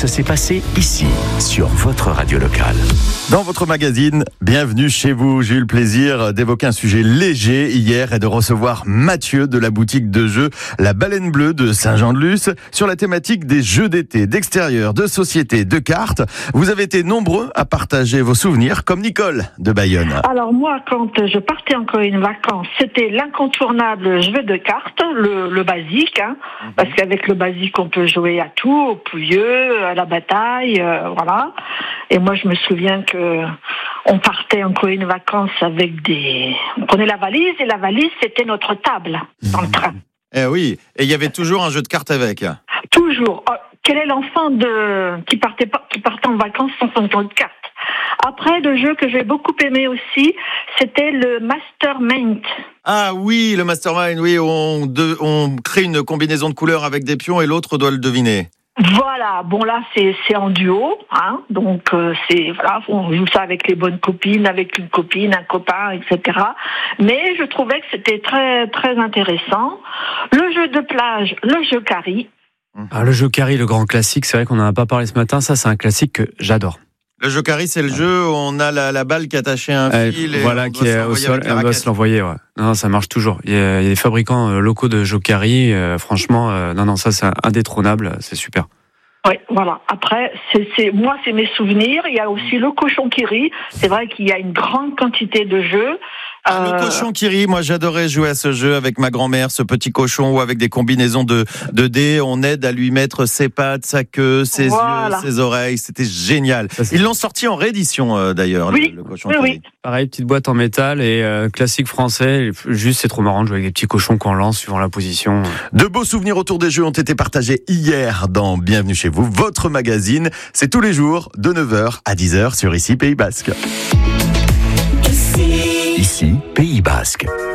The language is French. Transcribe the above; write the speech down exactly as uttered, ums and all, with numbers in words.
ça s'est passé ici, sur votre radio locale. Dans votre magazine, bienvenue chez vous. J'ai eu le plaisir d'évoquer un sujet léger hier et de recevoir Mathieu de la boutique de jeux La Baleine Bleue de Saint-Jean-de-Luz sur la thématique des jeux d'été, d'extérieur, de société, de cartes. Vous avez été nombreux à partager vos souvenirs, comme Nicole de Bayonne. Alors moi, quand je partais en Corée en vacances, c'était l'incontournable jeu de cartes, le, le basique, hein, mmh. parce qu'avec le basique, on peut jouer à tout, au pouilleux, à la bataille, euh, voilà. Et moi, je me souviens que on partait en Corée en vacances avec des... On prenait la valise, et la valise, c'était notre table dans le train. Eh oui, et il y avait toujours un jeu de cartes avec. Toujours. Oh, quel est l'enfant de qui partait pas, qui partait en vacances sans son jeu de cartes? Après, le jeu que j'ai beaucoup aimé aussi, c'était le Mastermind. Ah oui, le Mastermind, oui, on, de, on crée une combinaison de couleurs avec des pions et l'autre doit le deviner. Voilà, bon là c'est c'est en duo, hein, donc euh, c'est voilà, on joue ça avec les bonnes copines, avec une copine, un copain, et cetera. Mais je trouvais que c'était très très intéressant. Le jeu de plage, le jeu carry. Ah, le jeu carry, le grand classique, c'est vrai qu'on n'en a pas parlé ce matin. Ça, c'est un classique que j'adore. Le jeu carry, c'est le jeu où on a la, la balle qui est attachée à un euh, fil et voilà, on qui est au sol et on doit se l'envoyer. Ouais. Non, ça marche toujours. Il y a, il y a des fabricants euh, locaux de jeux carry. Euh, franchement, euh, non, non, ça c'est indétrônable. C'est super. Oui, voilà. Après, c'est, c'est moi, c'est mes souvenirs. Il y a aussi le cochon qui rit. C'est vrai qu'il y a une grande quantité de jeux. Ah, euh... Le cochon qui rit, moi j'adorais jouer à ce jeu avec ma grand-mère, ce petit cochon où avec des combinaisons de, de dés, on aide à lui mettre ses pattes, sa queue, ses voilà. yeux, ses oreilles. C'était génial. Ça, Ils l'ont sorti en réédition euh, d'ailleurs, oui, le, le cochon oui, qui oui. rit. Pareil, petite boîte en métal et euh, classique français. Juste, c'est trop marrant de jouer avec des petits cochons qu'on lance suivant la position. De beaux souvenirs autour des jeux ont été partagés hier dans Bienvenue chez vous, votre magazine. C'est tous les jours de neuf heures à dix heures sur Ici Pays Basque. Ici, Pays Basque.